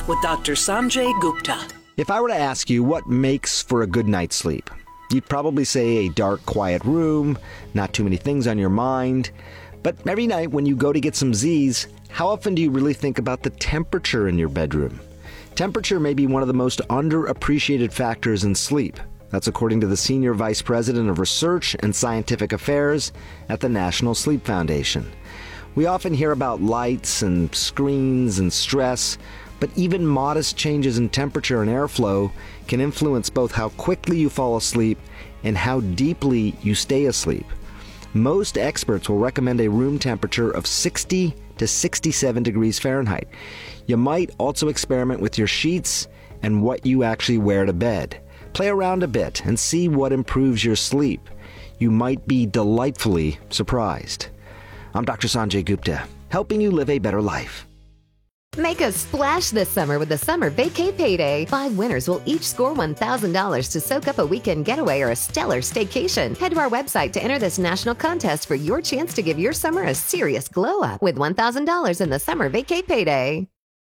with Dr. Sanjay Gupta. If I were to ask you what makes for a good night's sleep, you'd probably say a dark, quiet room, not too many things on your mind. But every night when you go to get some Z's, how often do you really think about the temperature in your bedroom? Temperature may be one of the most underappreciated factors in sleep. That's according to the Senior Vice President of Research and Scientific Affairs at the National Sleep Foundation. We often hear about lights and screens and stress, but even modest changes in temperature and airflow can influence both how quickly you fall asleep and how deeply you stay asleep. Most experts will recommend a room temperature of 60 to 67 degrees Fahrenheit. You might also experiment with your sheets and what you actually wear to bed. Play around a bit and see what improves your sleep. You might be delightfully surprised. I'm Dr. Sanjay Gupta, helping you live a better life. Make a splash this summer with the Summer Vacay Payday. 5 winners will each score $1,000 to soak up a weekend getaway or a stellar staycation. Head to our website to enter this national contest for your chance to give your summer a serious glow up with $1,000 in the Summer Vacay Payday.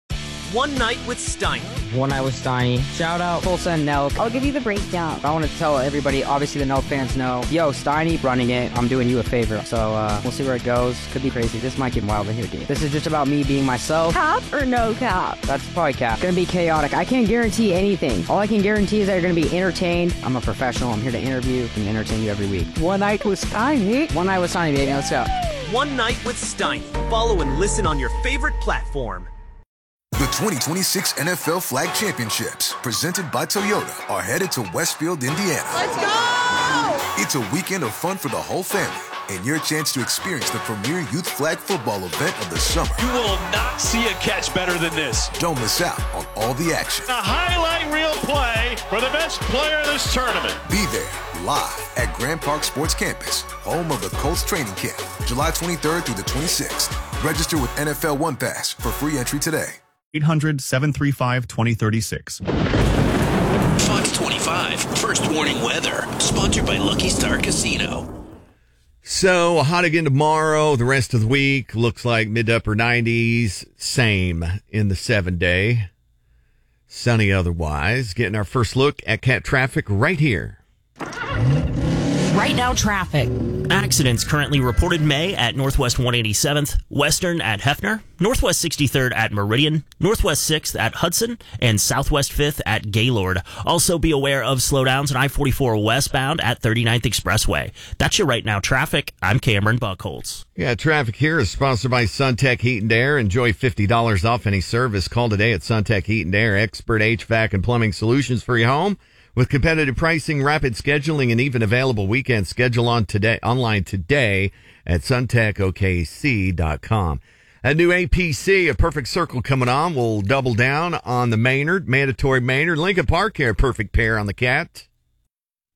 One Night with Steiny. One Night with Steiny. Shout out Tulsa and Nelk. I'll give you the breakdown. I want to tell everybody, obviously the Nelk fans know, yo, Steiny running it. I'm doing you a favor. So we'll see where it goes. Could be crazy. This might get wild in here, dude. This is just about me being myself. Cap or no cap? That's probably cap. Gonna be chaotic. I can't guarantee anything. All I can guarantee is that you're gonna be entertained. I'm a professional. I'm here to interview and entertain you every week. One Night with Steiny. One Night with Steiny, baby. Let's go. One Night with Steiny. Follow and listen on your favorite platform. The 2026 NFL Flag Championships, presented by Toyota, are headed to Westfield, Indiana. Let's go! It's a weekend of fun for the whole family and your chance to experience the premier youth flag football event of the summer. You will not see a catch better than this. Don't miss out on all the action. A highlight reel play for the best player in this tournament. Be there live at Grand Park Sports Campus, home of the Colts training camp, July 23rd through the 26th. Register with NFL One Pass for free entry today. 800-735-2036. Fox 25, First Warning Weather, sponsored by Lucky Star Casino. So, hot again tomorrow. The rest of the week looks like mid to upper 90s. Same in the 7-day. Sunny otherwise. Getting our first look at cat traffic right here. Right now, traffic. Accidents currently reported May at Northwest 187th, Western at Hefner, Northwest 63rd at Meridian, Northwest 6th at Hudson, and Southwest 5th at Gaylord. Also be aware of slowdowns on I-44 westbound at 39th Expressway. That's your Right Now traffic. I'm Cameron Buckholz. Yeah, traffic here is sponsored by Suntech Heat and Air. Enjoy $50 off any service. Call today at Suntech Heat and Air, expert HVAC and plumbing solutions for your home. With competitive pricing, rapid scheduling, and even available weekend schedule online today at suntechokc.com. A new APC, a perfect circle coming on. We'll double down on the Maynard, mandatory Maynard. Lincoln Park here, perfect pair on the cat.